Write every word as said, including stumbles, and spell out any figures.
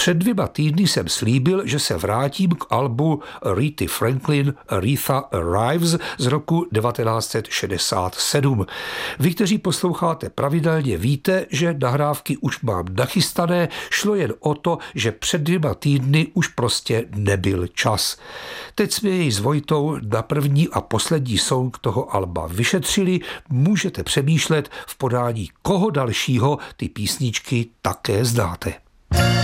Před dvěma týdny jsem slíbil, že se vrátím k albu Arethy Franklin Aretha Arrives z roku devatenáct set šedesát sedm. Vy, kteří posloucháte pravidelně, víte, že nahrávky už mám nachystané, šlo jen o to, že před dvěma týdny už prostě nebyl čas. Teď jsme jej s Vojtou na první a poslední song toho alba vyšetřili, můžete přemýšlet v podání koho dalšího ty písničky také znáte.